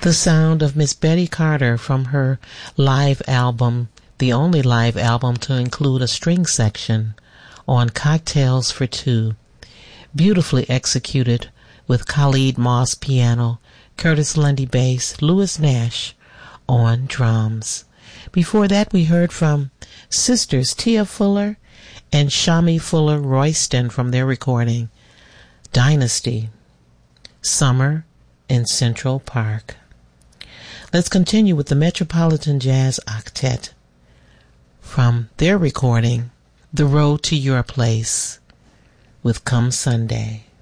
The sound of Miss Betty Carter from her live album, the only live album to include a string section, on Cocktails for Two, beautifully executed with Khalid Moss piano, Curtis Lundy bass, Louis Nash on drums. Before that, we heard from sisters Tia Fuller and Shami Fuller Royston from their recording, Dynasty, Summer in Central Park. Let's continue with the Metropolitan Jazz Octet from their recording, The Road to Your Place, with Come Sunday.